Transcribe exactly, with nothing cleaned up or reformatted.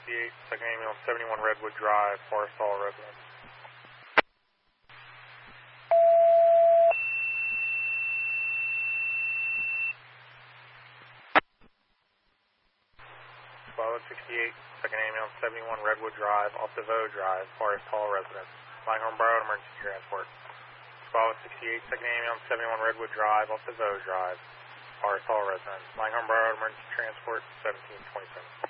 sixty-eight, second ambulance, seventy-one Redwood Drive, Forest Hall residence. Bravo sixty-eight, second ambulance, seventy-one Redwood Drive, off DeVoe Drive, Forest Hall residence. Langhorne borrowed emergency transport. Bravo sixty-eight, second ambulance, seventy-one Redwood Drive, off DeVoe Drive, Forest Hall residence. Langhorne borrowed emergency transport, seventeen twenty-seven.